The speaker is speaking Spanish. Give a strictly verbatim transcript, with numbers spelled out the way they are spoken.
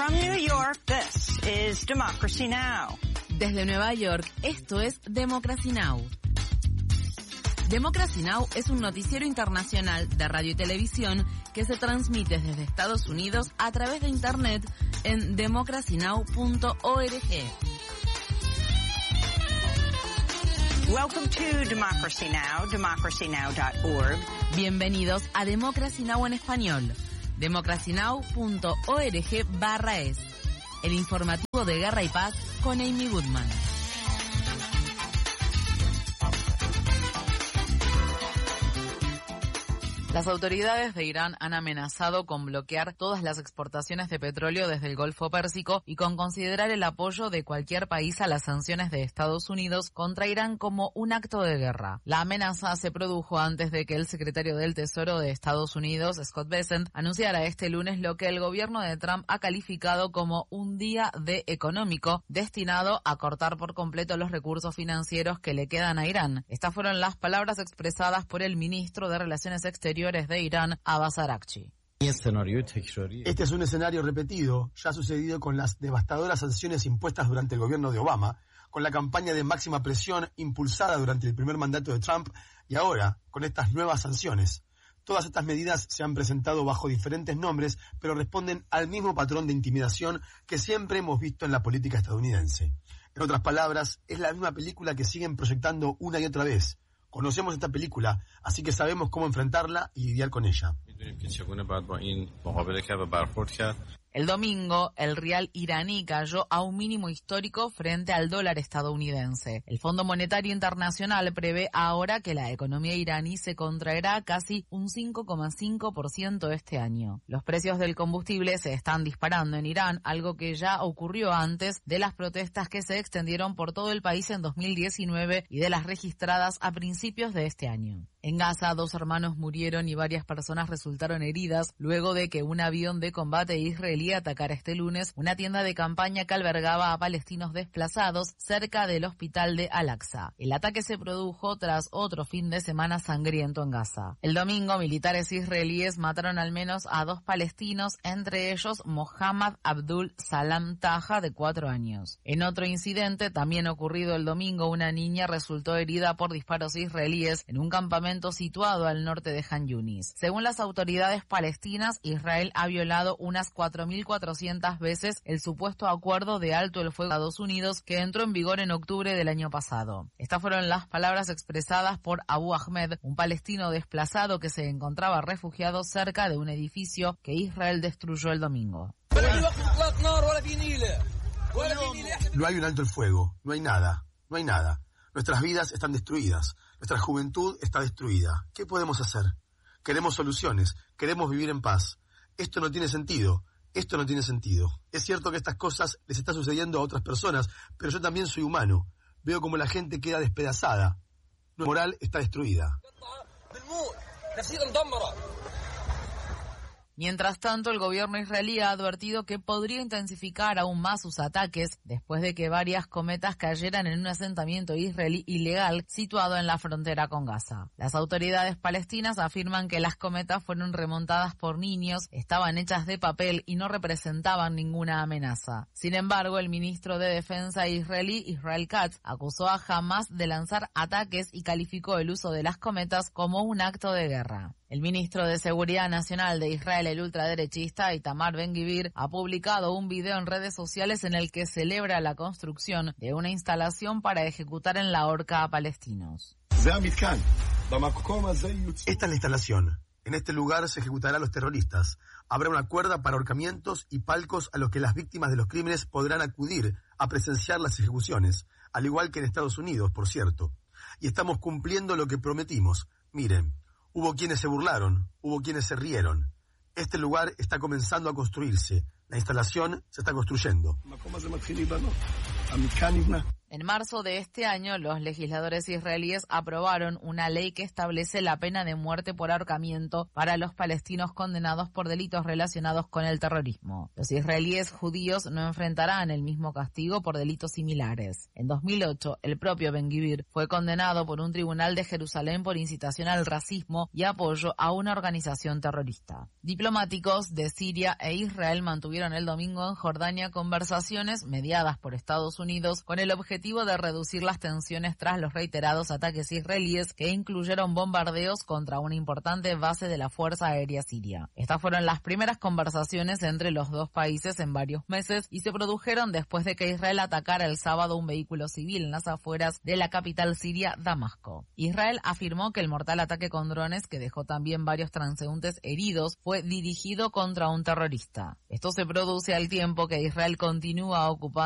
From New York, this is Democracy Now! Desde Nueva York, esto es Democracy Now! Democracy Now! Es un noticiero internacional de radio y televisión que se transmite desde Estados Unidos a través de Internet en democracy now punto org. Welcome to Democracy Now! democracy now dot org. Bienvenidos a Democracy Now! En español. democracy now punto org barra es. El informativo de Guerra y Paz con Amy Goodman. Las autoridades de Irán han amenazado con bloquear todas las exportaciones de petróleo desde el Golfo Pérsico y con considerar el apoyo de cualquier país a las sanciones de Estados Unidos contra Irán como un acto de guerra. La amenaza se produjo antes de que el secretario del Tesoro de Estados Unidos, Scott Bessent, anunciara este lunes lo que el gobierno de Trump ha calificado como un día D económico destinado a cortar por completo los recursos financieros que le quedan a Irán. Estas fueron las palabras expresadas por el ministro de Relaciones Exteriores de Irán, Abbas Araghchi. Este es un escenario repetido, ya ha sucedido con las devastadoras sanciones impuestas durante el gobierno de Obama, con la campaña de máxima presión impulsada durante el primer mandato de Trump y ahora con estas nuevas sanciones. Todas estas medidas se han presentado bajo diferentes nombres, pero responden al mismo patrón de intimidación que siempre hemos visto en la política estadounidense. En otras palabras, es la misma película que siguen proyectando una y otra vez. Conocemos esta película, así que sabemos cómo enfrentarla y lidiar con ella. El domingo, el rial iraní cayó a un mínimo histórico frente al dólar estadounidense. El Fondo Monetario Internacional prevé ahora que la economía iraní se contraerá casi un cinco coma cinco por ciento este año. Los precios del combustible se están disparando en Irán, algo que ya ocurrió antes de las protestas que se extendieron por todo el país en dos mil diecinueve y de las registradas a principios de este año. En Gaza, dos hermanos murieron y varias personas resultaron heridas luego de que un avión de combate israelí atacara este lunes una tienda de campaña que albergaba a palestinos desplazados cerca del hospital de Al-Aqsa. El ataque se produjo tras otro fin de semana sangriento en Gaza. El domingo, militares israelíes mataron al menos a dos palestinos, entre ellos Mohammad Abdul Salam Taha, de cuatro años. En otro incidente, también ocurrido el domingo, una niña resultó herida por disparos israelíes en un campamento situado al norte de Han Yunis. Según las autoridades palestinas, Israel ha violado unas cuatro mil cuatrocientas veces el supuesto acuerdo de alto el fuego de Estados Unidos que entró en vigor en octubre del año pasado. Estas fueron las palabras expresadas por Abu Ahmed, un palestino desplazado que se encontraba refugiado cerca de un edificio que Israel destruyó el domingo. No hay un alto el fuego, no hay nada, no hay nada. Nuestras vidas están destruidas, nuestra juventud está destruida. ¿Qué podemos hacer? Queremos soluciones, queremos vivir en paz. Esto no tiene sentido, esto no tiene sentido. Es cierto que estas cosas les están sucediendo a otras personas, pero yo también soy humano. Veo como la gente queda despedazada. Nuestra moral está destruida. Mientras tanto, el gobierno israelí ha advertido que podría intensificar aún más sus ataques después de que varias cometas cayeran en un asentamiento israelí ilegal situado en la frontera con Gaza. Las autoridades palestinas afirman que las cometas fueron remontadas por niños, estaban hechas de papel y no representaban ninguna amenaza. Sin embargo, el ministro de Defensa israelí, Israel Katz, acusó a Hamas de lanzar ataques y calificó el uso de las cometas como un acto de guerra. El ministro de Seguridad Nacional de Israel, el ultraderechista Itamar Ben-Gvir, ha publicado un video en redes sociales en el que celebra la construcción de una instalación para ejecutar en la horca a palestinos. Esta es la instalación. En este lugar se ejecutará a los terroristas. Habrá una cuerda para ahorcamientos y palcos a los que las víctimas de los crímenes podrán acudir a presenciar las ejecuciones, al igual que en Estados Unidos, por cierto. Y estamos cumpliendo lo que prometimos. Miren. Hubo quienes se burlaron, hubo quienes se rieron. Este lugar está comenzando a construirse. La instalación se está construyendo. En marzo de este año, los legisladores israelíes aprobaron una ley que establece la pena de muerte por ahorcamiento para los palestinos condenados por delitos relacionados con el terrorismo. Los israelíes judíos no enfrentarán el mismo castigo por delitos similares. En dos mil ocho, el propio Ben-Gvir fue condenado por un tribunal de Jerusalén por incitación al racismo y apoyo a una organización terrorista. Diplomáticos de Siria e Israel mantuvieron el domingo en Jordania conversaciones mediadas por Estados Unidos con el objetivo de reducir las tensiones tras los reiterados ataques israelíes que incluyeron bombardeos contra una importante base de la Fuerza Aérea Siria. Estas fueron las primeras conversaciones entre los dos países en varios meses y se produjeron después de que Israel atacara el sábado un vehículo civil en las afueras de la capital siria, Damasco. Israel afirmó que el mortal ataque con drones, que dejó también varios transeúntes heridos, fue dirigido contra un terrorista. Esto se produce al tiempo que Israel continúa ocupando